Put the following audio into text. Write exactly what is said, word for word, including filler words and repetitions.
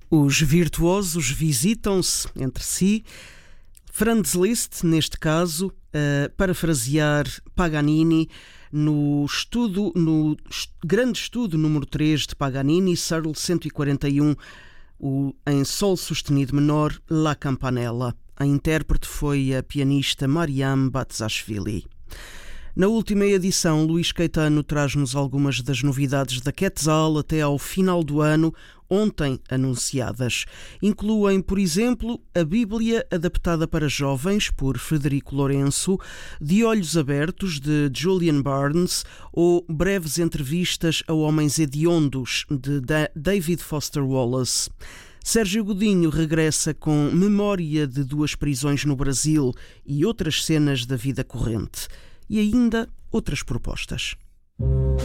Os virtuosos visitam-se entre si. Franz Liszt, neste caso, a parafrasear Paganini no estudo, no grande estudo número três de Paganini, Searle cento e quarenta e um, o, em sol sustenido menor, La Campanella. A intérprete foi a pianista Mariam Batzashvili. Na última edição, Luís Caetano traz-nos algumas das novidades da Quetzal até ao final do ano, ontem anunciadas. Incluem, por exemplo, a Bíblia adaptada para jovens, por Frederico Lourenço, De Olhos Abertos, de Julian Barnes, ou Breves Entrevistas a Homens Hediondos, de David Foster Wallace. Sérgio Godinho regressa com Memória de Duas Prisões no Brasil e outras cenas da vida corrente. E ainda outras propostas.